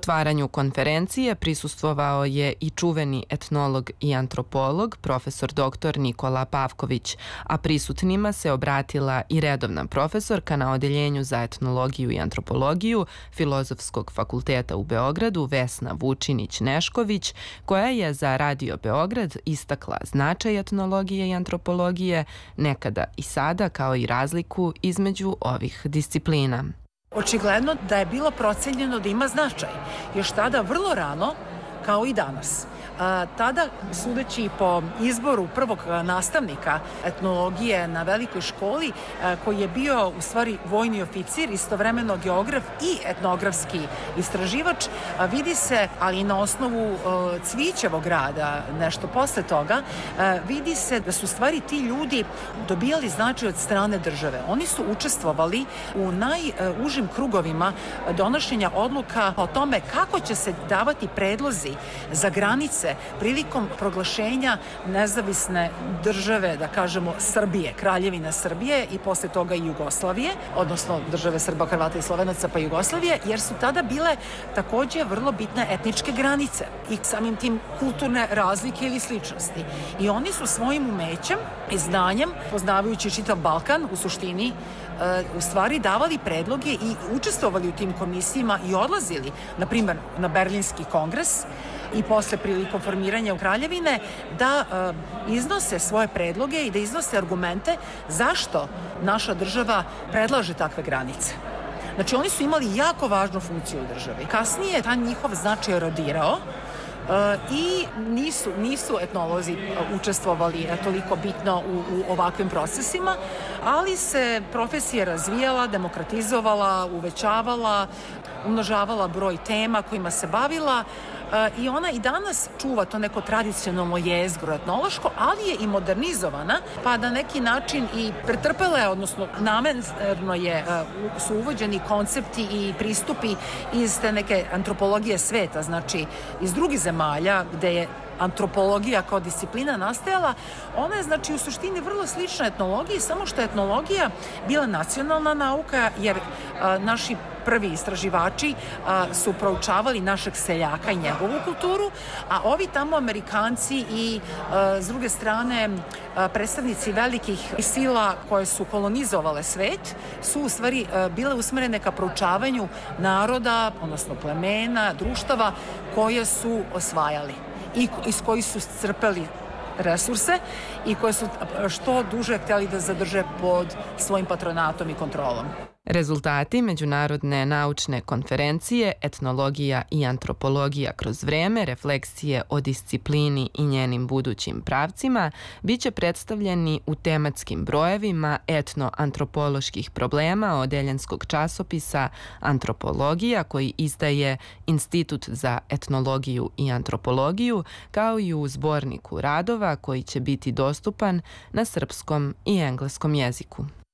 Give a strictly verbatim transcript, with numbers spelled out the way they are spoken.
Otvaranju konferencije prisustvovao je i čuveni etnolog i antropolog, profesor doktor Nikola Pavković, a prisutnima se obratila i redovna profesorka na Odeljenju za etnologiju i antropologiju Filozofskog fakulteta u Beogradu Vesna Vučinić-Nešković, koja je za Radio Beograd istakla značaj etnologije i antropologije nekada i sada, kao i razliku između ovih disciplina. Očigledno da je bilo procenjeno da ima značaj. Još tada vrlo rano, kao i danas. Tada, sudeći po izboru prvog nastavnika etnologije na velikoj školi, koji je bio u stvari vojni oficir, istovremeno geograf i etnografski istraživač, vidi se, ali i na osnovu Cvićevog rada, nešto posle toga, vidi se da su stvari ti ljudi dobijali značaj od strane države. Oni su učestvovali u najužim krugovima donošenja odluka o tome kako će se davati predlozi za granice prilikom proglašenja nezavisne države, da kažemo Srbije, Kraljevina Srbije i posle toga i Jugoslavije, odnosno države Srba, Hrvata i Slovenaca pa Jugoslavije, jer su tada bile takođe vrlo bitne etničke granice i samim tim kulturne razlike ili sličnosti. I oni su svojim umećem i znanjem, poznavajući čitav Balkan, u suštini, u stvari davali predloge i učestvovali u tim komisijama i odlazili, na primjer, na Berlinski kongres i posle prilikom formiranja Kraljevine da iznose svoje predloge i da iznose argumente zašto naša država predlaže takve granice. Znači, oni su imali jako važnu funkciju u državi. Kasnije je ta njihov značaj erodirao i nisu, nisu etnolozi učestvovali toliko bitno u, u ovakvim procesima, ali se profesija razvijala, demokratizovala, uvećavala, umnožavala broj tema kojima se bavila i ona i danas čuva to neko tradicionalno jezgro etnološko, ali je i modernizovana, pa na neki način i pretrpela, odnosno namerno je, su uvođeni koncepti i pristupi iz te neke antropologije sveta, znači iz drugih zemalja gde je antropologija kao disciplina nastajala. Ona je, znači, u suštini vrlo slična etnologiji, samo što je etnologija bila nacionalna nauka, jer a, naši prvi istraživači a, su proučavali našeg seljaka i njegovu kulturu, a ovi tamo Amerikanci i a, s druge strane a, predstavnici velikih sila koje su kolonizovale svet su u stvari a, bile usmerene ka proučavanju naroda, odnosno plemena, društava koje su osvajali i iz kojih su crpeli resurse i koje su što duže htjeli da zadrže pod svojim patronatom i kontrolom. Rezultati Međunarodne naučne konferencije Etnologija i antropologija kroz vreme, refleksije o disciplini i njenim budućim pravcima, biće predstavljeni u tematskim brojevima etnoantropoloških problema odeljenskog časopisa Antropologija, koji izdaje Institut za etnologiju i antropologiju, kao i u zborniku radova koji će biti dostupan na srpskom i engleskom jeziku.